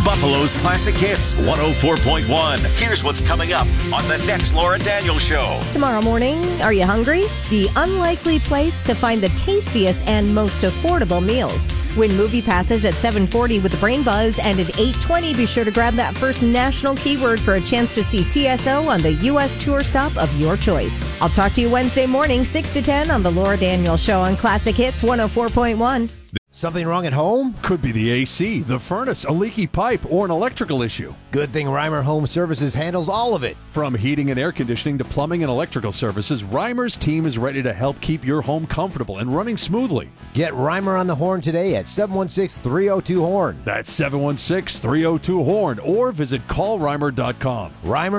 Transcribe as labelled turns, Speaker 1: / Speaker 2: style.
Speaker 1: Buffalo's Classic Hits 104.1. Here's what's coming up on the next Laura Daniels Show.
Speaker 2: Tomorrow morning, are you hungry? The unlikely place to find the tastiest and most affordable meals. Win movie passes at 7:40 with the Brain Buzz, and at 8:20, be sure to grab that first national keyword for a chance to see TSO on the U.S. tour stop of your choice. I'll talk to you Wednesday morning, 6 to 10 on the Laura Daniels Show on Classic Hits 104.1.
Speaker 3: Something wrong at home?
Speaker 4: Could be the AC, the furnace, a leaky pipe, or an electrical issue.
Speaker 3: Good thing Reimer Home Services handles all of it.
Speaker 4: From heating and air conditioning to plumbing and electrical services, Reimer's team is ready to help keep your home comfortable and running smoothly.
Speaker 3: Get Reimer on the horn today at 716-302-HORN.
Speaker 4: That's 716-302-HORN, or visit callreimer.com.
Speaker 3: Reimer